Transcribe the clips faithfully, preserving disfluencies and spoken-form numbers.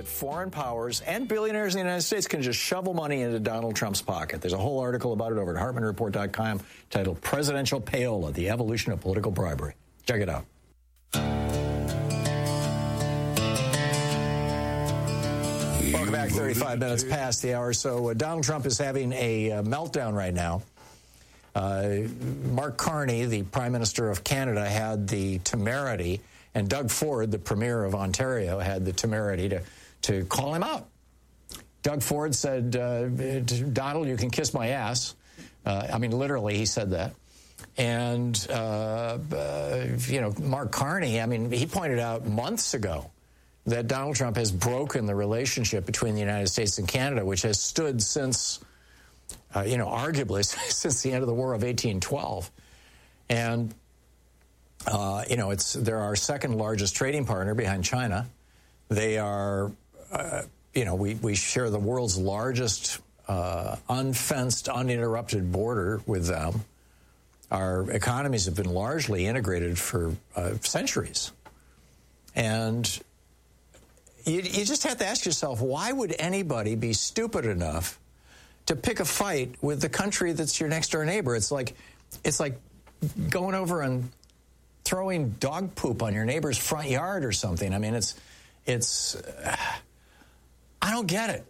that foreign powers and billionaires in the United States can just shovel money into Donald Trump's pocket. There's a whole article about it over at Hartman Report dot com titled Presidential Payola, the Evolution of Political Bribery. Check it out. Welcome back. thirty-five minutes past the hour. So uh, Donald Trump is having a uh, meltdown right now. Uh, Mark Carney, the Prime Minister of Canada, had the temerity, and Doug Ford, the Premier of Ontario, had the temerity to, to call him out. Doug Ford said, uh, Donald, you can kiss my ass. Uh, I mean, literally, he said that. And, uh, uh, you know, Mark Carney, I mean, he pointed out months ago that Donald Trump has broken the relationship between the United States and Canada, which has stood since, uh, you know, arguably since the end of the War of eighteen twelve. And, uh, you know, it's they're our second largest trading partner behind China. They are, uh, you know, we, we share the world's largest uh, unfenced, uninterrupted border with them. Our economies have been largely integrated for uh, centuries. And You, you just have to ask yourself, why would anybody be stupid enough to pick a fight with the country that's your next door neighbor? It's like, it's like going over and throwing dog poop on your neighbor's front yard or something. I mean, it's, it's, uh, I don't get it.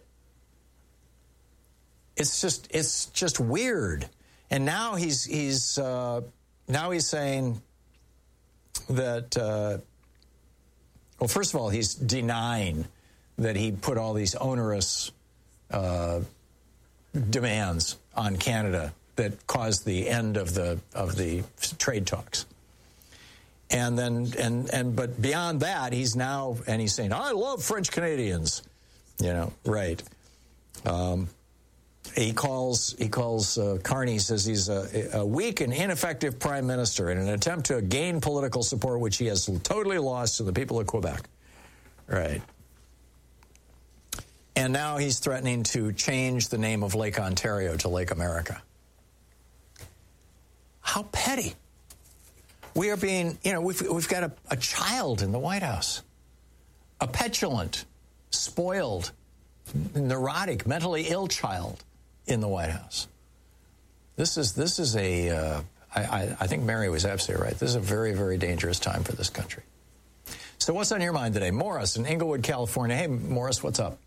It's just, it's just weird. And now he's, he's, uh, now he's saying that, uh, well, first of all, he's denying that he put all these onerous uh, demands on Canada that caused the end of the of the trade talks. And then, and and but beyond that, he's now and he's saying, "I love French Canadians," you know, right? Um, he calls he calls uh, Carney says he's a, a weak and ineffective prime minister in an attempt to gain political support, which he has totally lost to the people of Quebec. Right. And now he's threatening to change the name of Lake Ontario to Lake America. How petty. We are being, you know, we've, we've got a, a child in the White House, a petulant, spoiled, neurotic, mentally ill child in the White House. This is this is a, uh, I, I think Mary was absolutely right. This is a very, very dangerous time for this country. So what's on your mind today? Morris in Inglewood, California. Hey, Morris, what's up?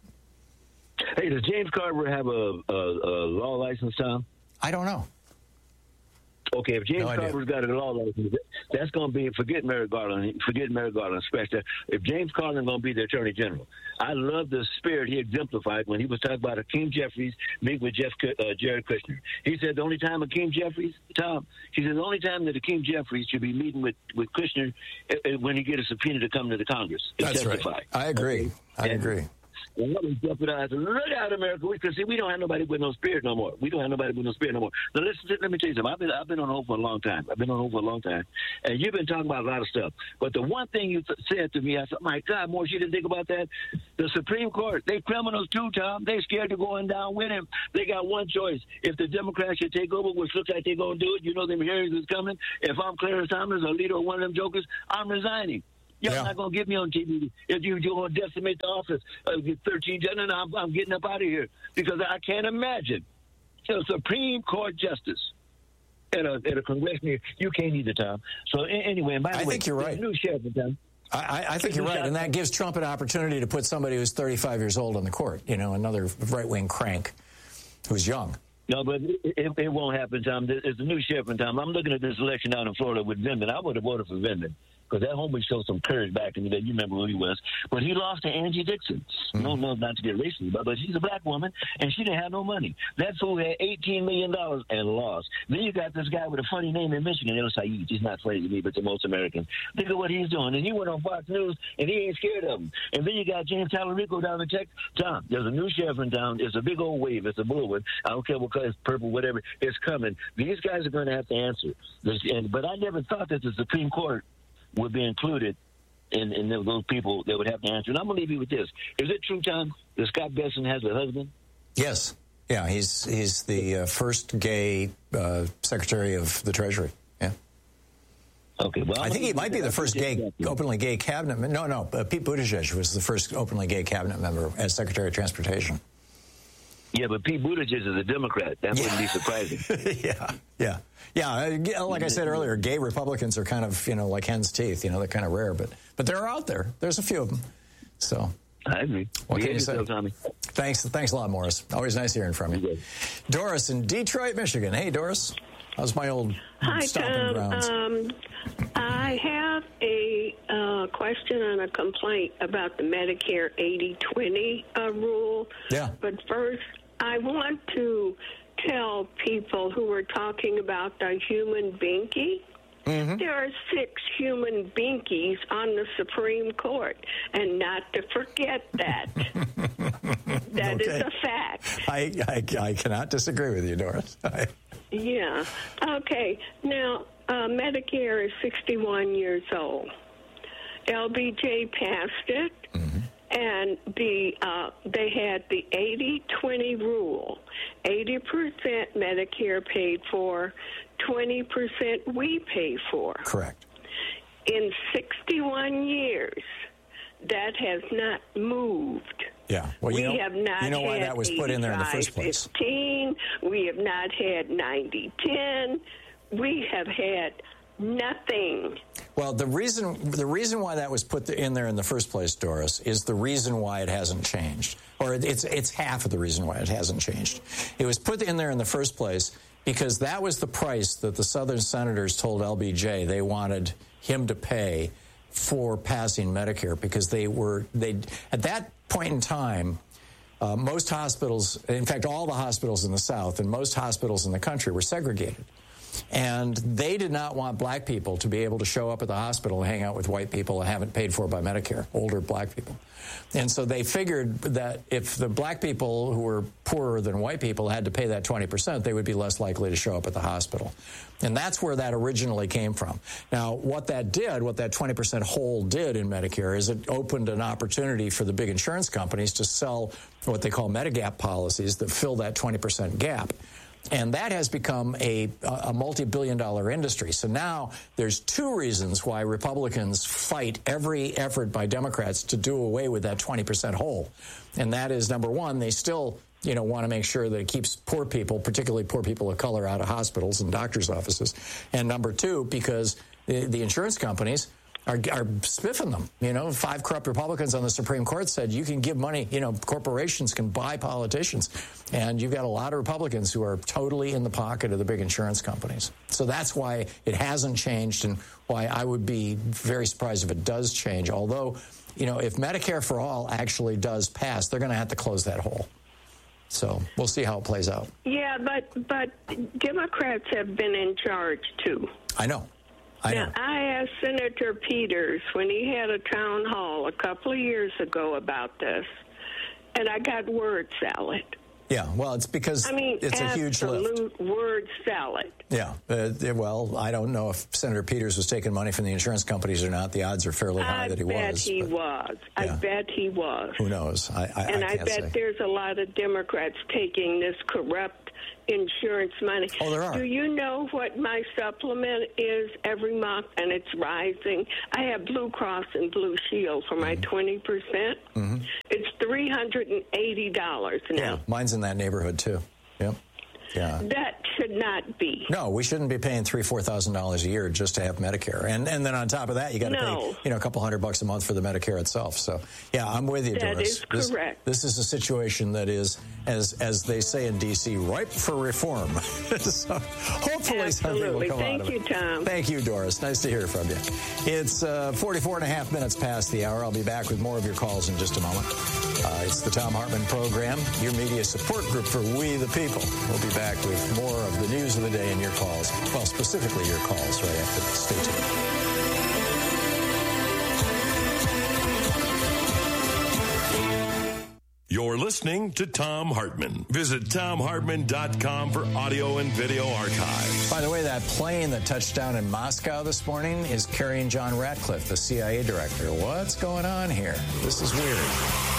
Hey, does James Carver have a, a, a law license, Tom? I don't know. Okay, if James No Carver's got a law license, that's going to be, forget Merrick Garland, forget Merrick Garland, especially. If James Carlin's going to be the Attorney General, I love the spirit he exemplified when he was talking about Hakeem Jeffries meet with Jeff, uh, Jared Kushner. He said the only time Hakeem Jeffries, Tom, he said the only time that Hakeem Jeffries should be meeting with, with Kushner uh, when he get a subpoena to come to the Congress. That's testify. Right. I agree. Okay? I and, agree. And what we jeopardize, look out, America, because see, we don't have nobody with no spirit no more. We don't have nobody with no spirit no more. Now, listen, let me tell you something. I've been, I've been on hold for a long time. I've been on hold for a long time. And you've been talking about a lot of stuff. But the one thing you th- said to me, I said, my God, Morris, you didn't think about that? The Supreme Court, they criminals too, Tom. They scared of going down with him. They got one choice. If the Democrats should take over, which looks like they're going to do it, you know them hearings is coming. If I'm Clarence Thomas, a leader of one of them jokers, I'm resigning. Y'all yeah. not going to get me on T V if you, you're going to decimate the office of thirteen judges. I'm, I'm getting up out of here because I can't imagine a Supreme Court justice at a, at a congressional. You can't either, Tom. So anyway, and by the I way, think you're right. New sheriff in town. I, I think you're right, and that gives Trump an opportunity to put somebody who's thirty-five years old on the court, you know, another right-wing crank who's young. No, but it, it, it won't happen, Tom. It's a new sheriff in town. I'm looking at this election down in Florida with Vindman. I would have voted for Vindman. Because that homie showed some courage back in the day. You remember who he was. But he lost to Angie Dixon. Mm-hmm. No, no, not to get racist, but, but she's a black woman, and she didn't have no money. That fool had eighteen million dollars and lost. Then you got this guy with a funny name in Michigan, El Said. He's not funny to me, but to most Americans. Look at what he's doing. And he went on Fox News, and he ain't scared of him. And then you got James Talarico down in Texas. Tom, there's a new sheriff in town. It's a big old wave. It's a blue one. I don't care what color, it's purple, whatever. It's coming. These guys are going to have to answer. This, and, but I never thought that the Supreme Court would be included in, in those people that would have to answer. And I'm going to leave you with this. Is it true, Tom, that Scott Bessent has a husband? Yes. Yeah, he's he's the uh, first gay uh, Secretary of the Treasury. Yeah. Okay, well, I think he might be the first gay, openly gay cabinet member. No, no, uh, Pete Buttigieg was the first openly gay cabinet member as Secretary of Transportation. Yeah, but Pete Buttigieg is a Democrat. That yeah. wouldn't be surprising. yeah, yeah, yeah. Like I said earlier, gay Republicans are kind of, you know, like hen's teeth. You know, they're kind of rare, but but they're out there. There's a few of them. So I agree. What can you say? Tommy. Thanks, thanks a lot, Morris. Always nice hearing from you. you Doris in Detroit, Michigan. Hey, Doris. How's my old Hi, stomping Tom. grounds? Um, I have a uh, question and a complaint about the Medicare eighty twenty uh, rule. Yeah. But first, I want to tell people who are talking about the human binky. Mm-hmm. There are six human binkies on the Supreme Court, and not to forget that. That okay. is a fact. I, I, I cannot disagree with you, Doris. Yeah. Okay. Now, uh, Medicare is sixty-one years old. L B J passed it, mm-hmm. and the uh, they had the eighty twenty rule. eighty percent Medicare paid for, twenty percent we pay for. Correct. In sixty-one years, that has not moved. Yeah, well, you we know, have not you know why had that was put in there in the first place. fifteen. We have not had ninety ten. We have had nothing. Well, the reason the reason why that was put in there in the first place, Doris, is the reason why it hasn't changed, or it's it's half of the reason why it hasn't changed. It was put in there in the first place because that was the price that the Southern senators told L B J they wanted him to pay for passing Medicare, because they were they at that point in time, uh, most hospitals, in fact, all the hospitals in the South and most hospitals in the country were segregated. And they did not want black people to be able to show up at the hospital and hang out with white people and haven't paid for by Medicare, older black people. And so they figured that if the black people who were poorer than white people had to pay that twenty percent, they would be less likely to show up at the hospital. And that's where that originally came from. Now, what that did, what that twenty percent hole did in Medicare, is it opened an opportunity for the big insurance companies to sell what they call Medigap policies that fill that twenty percent gap. And that has become a, a multi-billion dollar industry. So now there's two reasons why Republicans fight every effort by Democrats to do away with that twenty percent hole. And that is, number one, they still, you know, want to make sure that it keeps poor people, particularly poor people of color, out of hospitals and doctors' offices. And number two, because the, the insurance companies Are, are spiffing them. You know, five corrupt Republicans on the Supreme Court said you can give money, you know, corporations can buy politicians. And you've got a lot of Republicans who are totally in the pocket of the big insurance companies. So that's why it hasn't changed, and why I would be very surprised if it does change. Although, you know, if Medicare for All actually does pass, they're going to have to close that hole. So we'll see how it plays out. Yeah, but, but Democrats have been in charge, too. I know. I now, I asked Senator Peters when he had a town hall a couple of years ago about this, and I got word salad. Yeah, well, it's because I mean, it's a huge lift. Absolute word salad. Yeah, uh, well, I don't know if Senator Peters was taking money from the insurance companies or not. The odds are fairly high I that he was. I bet he but, was. Yeah. I bet he was. Who knows? I, I, and I, I, can't bet say. there's a lot of Democrats taking this corrupt insurance money. Oh, there are. Do you know what my supplement is every month? And it's rising. I have Blue Cross and Blue Shield for my mm-hmm. twenty percent. Mm-hmm. It's three hundred eighty dollars now. Yeah, mine's in that neighborhood, too. Yep. Yeah. That should not be. No, we shouldn't be paying three, four thousand dollars a year just to have Medicare, and and then on top of that, you got to no. pay, you know, a couple hundred bucks a month for the Medicare itself. So, yeah, I'm with you, that Doris. That is correct. This, this is a situation that is, as as they say in D C, ripe for reform. So, hopefully, Absolutely. something will come Thank out of you, it. Tom. Thank you, Doris. Nice to hear from you. It's uh, forty-four and a half minutes past the hour. I'll be back with more of your calls in just a moment. Uh, it's the Thom Hartmann Program, your media support group for We the People. We'll be back with more of the news of the day and your calls. Well, specifically your calls right after this. Stay tuned. You're listening to Thom Hartmann. Visit Thom Hartmann dot com for audio and video archives. By the way, that plane that touched down in Moscow this morning is carrying John Ratcliffe, the C I A director. What's going on here? This is weird.